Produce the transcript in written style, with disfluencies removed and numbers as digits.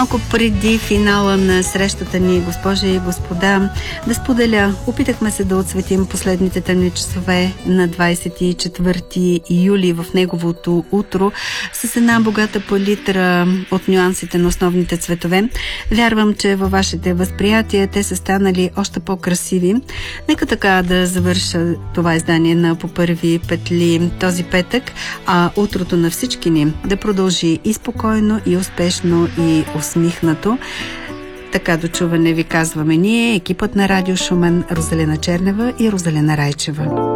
Малко преди финала на срещата ни, госпожи и господа, да споделя. Опитахме се да отсветим последните тъмни часове на 24 юли в неговото утро с една богата палитра от нюансите на основните цветове. Вярвам, че във вашите възприятия те са станали още по-красиви. Нека така да завърша това издание на По първи петли този петък, а утрото на всички ни да продължи и спокойно, и успешно, и усмихнато. Така до чуване ви казваме ние, екипът на Радио Шумен, Розалина Чернева и Розалина Райчева.